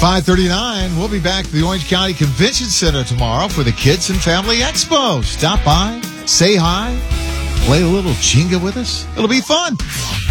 5:39. We'll be back at the Orange County Convention Center tomorrow for the Kids and Family Expo. Stop by, say hi, play a little Jenga with us. It'll be fun.